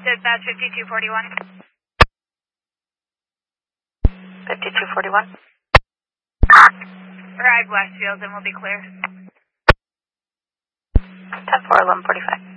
Dispatch 5241. 5241. Arrive Westfield and we'll be clear. 10-4, 11:45.